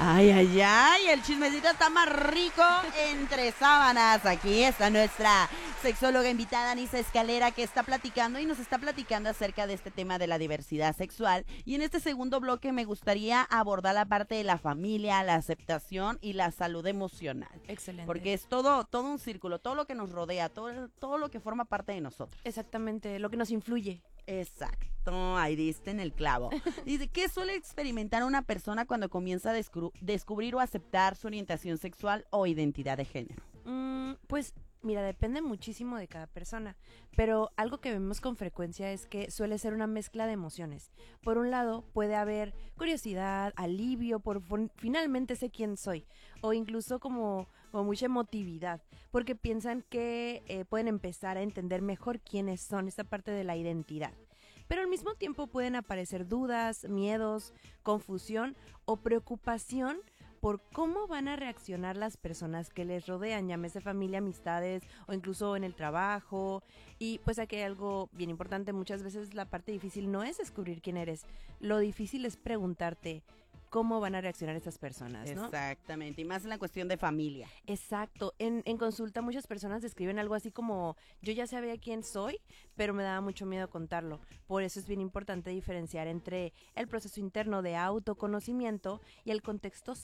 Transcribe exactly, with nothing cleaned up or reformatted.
Ay, ay, ay, el chismecito está más rico entre sábanas. Aquí está nuestra sexóloga invitada, Anisa Escalera, que está platicando y nos está platicando acerca de este tema de la diversidad sexual. Y en este segundo bloque me gustaría abordar la parte de la familia, la aceptación y la salud emocional. Excelente. Porque es todo, todo un círculo, todo lo que nos rodea, todo, todo lo que forma parte de nosotros. Exactamente, lo que nos influye. Exacto, ahí diste en el clavo. Dice, ¿qué suele experimentar una persona cuando comienza a descru- descubrir o aceptar su orientación sexual o identidad de género? Mm, pues mira, depende muchísimo de cada persona, pero algo que vemos con frecuencia es que suele ser una mezcla de emociones. Por un lado, puede haber curiosidad, alivio por fin- finalmente sé quién soy, o incluso como, como mucha emotividad, porque piensan que eh, pueden empezar a entender mejor quiénes son, esta parte de la identidad. Pero al mismo tiempo pueden aparecer dudas, miedos, confusión o preocupación por cómo van a reaccionar las personas que les rodean, llámese familia, amistades o incluso en el trabajo. Y pues aquí hay algo bien importante, muchas veces la parte difícil no es descubrir quién eres, lo difícil es preguntarte cómo van a reaccionar estas personas, ¿no? Exactamente, y más en la cuestión de familia. Exacto, en, en consulta muchas personas describen algo así como yo ya sabía quién soy, pero me daba mucho miedo contarlo. Por eso es bien importante diferenciar entre el proceso interno de autoconocimiento y el contexto